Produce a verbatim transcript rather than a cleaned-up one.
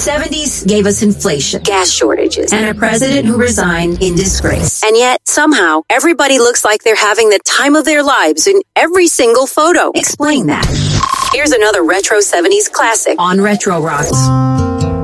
seventies gave us inflation, gas shortages, and a president who resigned in disgrace. And yet, somehow, everybody looks like they're having the time of their lives in every single photo. Explain that. Here's another retro seventies classic on Retro Rocks.